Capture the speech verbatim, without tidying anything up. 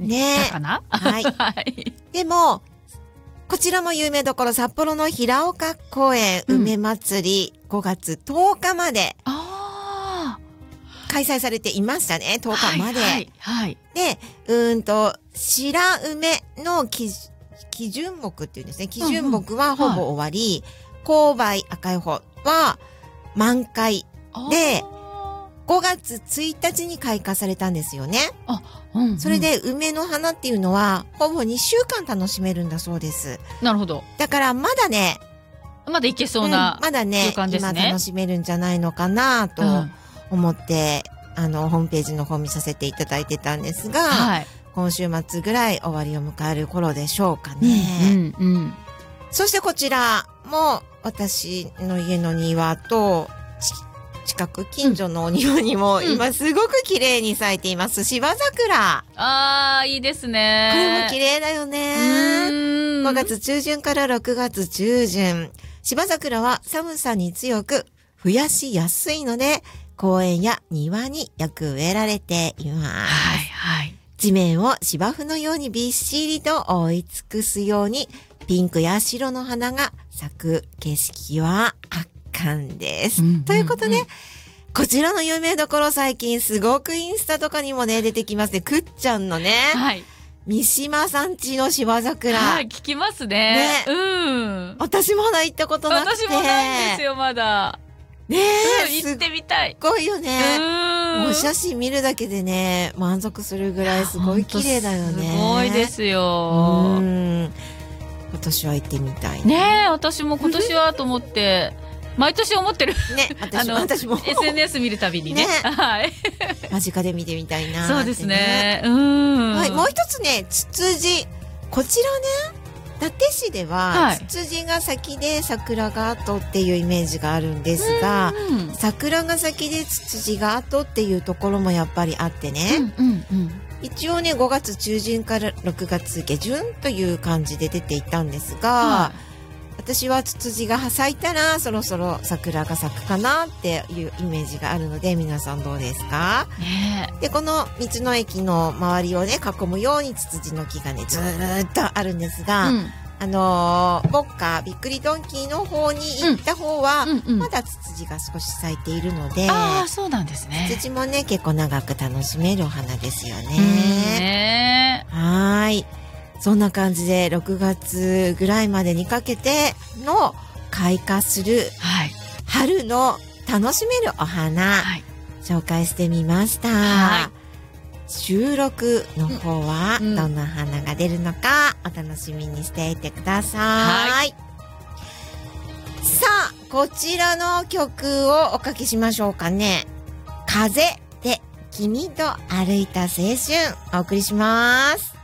ねたかな。 はい。 はい。 でも、こちらも有名どころ、札幌の平岡公園梅祭り、うん、ごがつとおかまで開催されていましたね。とおかまで。 はいはいはい、 で、うーんと、白梅の基準木っていうんですね。基準木はほぼ終わり、紅梅赤い方は満開で、ごがつついたちに開花されたんですよね。 あ、うんうん、 それで梅の花っていうのはほぼにしゅうかん楽しめるんだそうです。 なるほど。 だからまだね、 まだいけそうな、 うん、まだね、今楽しめるんじゃないのかなと思って、うん、あのホームページの方見させていただいてたんですが、はい、今週末ぐらい終わりを迎える頃でしょうかね。 うんうんうん、 そしてこちらも私の家の庭と近く近所のお庭にも今すごく綺麗に咲いています、うん、芝桜。 あー、いいですね。 これも綺麗だよね。ごがつちゅうじゅんからろくがつちゅうじゅん。芝桜は寒さに強く増やしやすいので公園や庭によく植えられています。 はいはい。 地面を芝生のようにびっしりと覆い尽くすようにピンクや白の花が咲く景色は圧巻です。うんうんうん、ということで、こちらの有名どころ最近すごくインスタとかにもね出てきますね。くっちゃんのね、はい、三島さんちの芝桜。 はい、聞きますね。ね、うん。 私まだ行ったことなくて。 私もないんですよ、まだ。 ねえ、 うん、行ってみたい。 すっごいよね。もう写真見るだけでね、満足するぐらいすごい綺麗だよね。 すごいですよ。 うん。今年は行ってみたい。 ねえ、私も今年はと思って。毎年思ってる。 ね、私も。私もエスエヌエス 見るたびにね。ね、はい。 間近で見てみたいな、ね。 そうですね。うん。 はい、もう一つね、ツツジ。こちらね、伊達市では、はい、ツツジが先で桜が後っていうイメージがあるんですが、桜が先でツツジが後っていうところもやっぱりあってね。うんうんうん、一応ね、ごがつちゅうじゅんからろくがつげじゅんという感じで出ていたんですが、はい、私はツツジが咲いたらそろそろ桜が咲くかなっていうイメージがあるので、皆さんどうですか？ね、で、この道の駅の周りをね囲むようにツツジの木がねずーっとあるんですが、うん、あのー、ボッカびっくりドンキーの方に行った方は、うんうんうん、まだツツジが少し咲いているので、 ああ、そうなんですね。 ツツジもね結構長く楽しめるお花ですよね。 ね、 はい。そんな感じでろくがつぐらいまでにかけての開花する春の楽しめるお花、はい、紹介してみました。はい、収録の方はどんな花が出るのかお楽しみにしていてください。はい、さあ、こちらの曲をおかけしましょうかね。風で君と歩いた青春、お送りします。